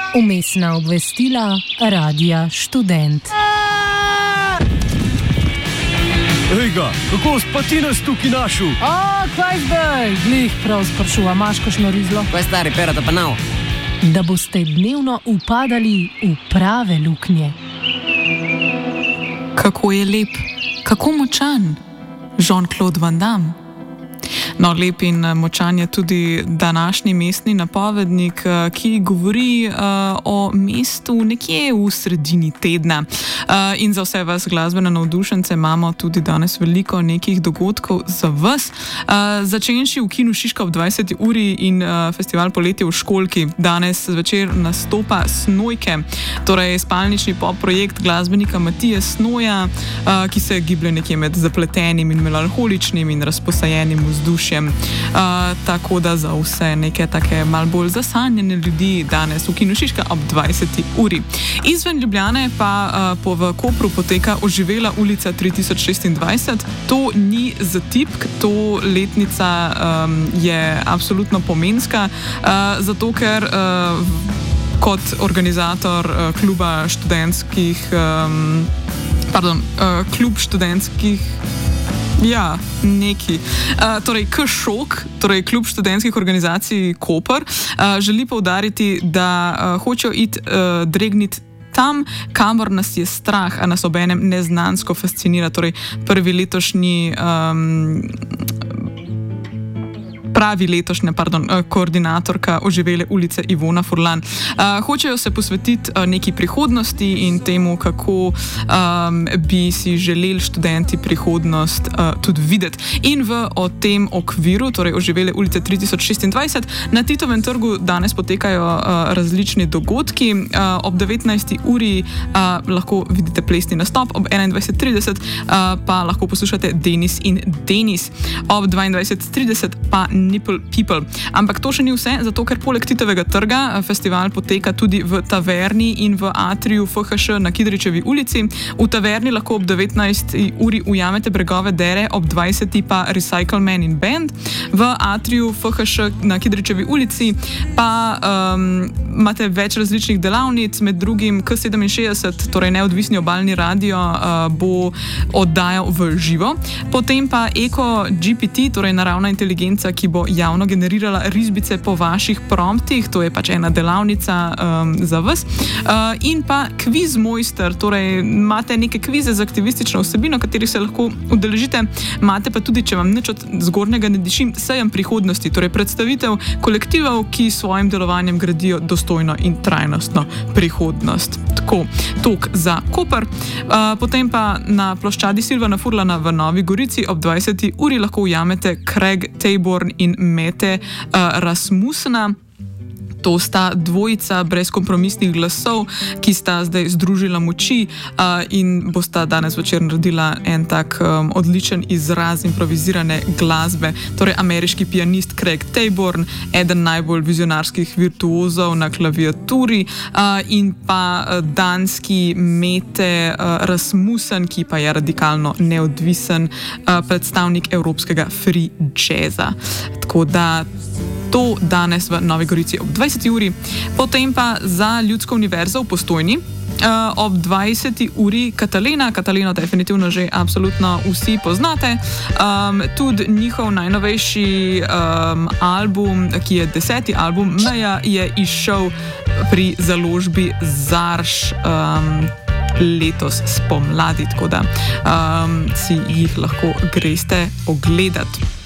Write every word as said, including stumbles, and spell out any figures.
Vmesna obvestila Radia Študent. Ejga, kako pa ti nas tukaj našel? A, kaj zdaj? Glih prav sprašuva, imaš kakšno rizlo? Kaj stari, perata pa nav? Da boste dnevno upadali v prave luknje. Kako je lep, kako močan Jean-Claude Van Damme. No, lep in močan je tudi današnji mestni napovednik, ki govori uh, o mestu nekje v sredini tedna. Uh, in za vse vas glasbene navdušence imamo tudi danes veliko nekih dogodkov za vas. Uh, začenši v kinu Šiška ob dvajseti uri in uh, festival Poletje v Školjki. Danes zvečer nastopa Snojke, torej spalnični pop projekt glasbenika Matije Snoja, uh, ki se giblje nekje med zapletenim in melanholičnim in razposajenim vzdušjem. Uh, tako da za vse neke take mal bolj zasanjene ljudi danes v kinu Šiška ob dvajseti uri. Izven Ljubljane pa uh, po v Kopru poteka Oživela ulica tri tisoč šestindvajset. To ni zatipk, to letnica um, je absolutno pomenska, uh, zato ker uh, kot organizator uh, kluba študentskih um, pardon, uh, klub študentskih Ja, neki. Uh, torej, K-šok, torej klub študentskih organizacij Koper, uh, želi poudariti, da uh, hočejo iti uh, dregniti tam, kamor nas je strah, a nas obenem neznansko fascinira. Torej, prvi letošnji um, pravi letošnja, pardon, koordinatorka Oživele ulice Ivona Furlan. Uh, hočejo se posvetiti uh, neki prihodnosti in temu, kako um, bi si želeli študenti prihodnost uh, tudi videti. In v o tem okviru, torej Oživele ulice tri tisoč šestindvajset, na Titovem trgu danes potekajo uh, različni dogodki. Uh, ob devetnajsti uri uh, lahko vidite plesni nastop, ob enaindvajset trideset uh, pa lahko poslušate Denis in Denis. Ob dvaindvajset trideset pa Nipple People. Ampak to še ni vse, zato ker poleg Titovega trga festival poteka tudi v taverni in v atriju F H Š na Kidričevi ulici. V taverni lahko ob devetnajsti uri ujamete Bregove dere, ob dvajseti pa Recycle Man in Band. V atriju F H Š na Kidričevi ulici pa um, imate več različnih delavnic, med drugim K sedeminšestdeset, torej neodvisni obalni radio, uh, bo oddajal v živo. Potem pa Eko G P T, torej naravna inteligenca, ki bo javno generirala risbice po vaših promptih, to je pač ena delavnica um, za vas. Uh, in pa Kviz Mojster, torej imate neke kvize z aktivistično vsebino, katerih se lahko udeležite. Imate pa tudi, če vam nič od zgornjega ne diši, sejem prihodnosti, torej predstavitev kolektivov, ki s svojim delovanjem gradijo dostojno in trajnostno prihodnost. Tako, tok za Koper. Uh, potem pa na ploščadi Silvana Furlana v Novi Gorici ob dvajseti uri lahko ujamete Craig Taborn in Mete uh, Rasmussena. To sta dvojica brezkompromisnih glasov, ki sta zdaj združila moči uh, in bosta danes večer naredila en tak um, odličen izraz improvizirane glasbe. Torej, ameriški pianist Craig Taborn, eden najbolj vizionarskih virtuozov na klaviaturi, uh, in pa uh, danski Mete uh, Rasmussen, ki pa je radikalno neodvisen uh, predstavnik evropskega free jazza. Tako da to danes v Novi Gorici ob dvajseti uri. Potem pa za Ljudsko univerzo v Postojni uh, ob dvajseti uri Katalena. Kataleno definitivno že absolutno vsi poznate. Um, tudi njihov najnovejši um, album, ki je deseti album, Meja, je izšel pri založbi Zarš um, letos spomladi, tako da um, si jih lahko greste ogledati.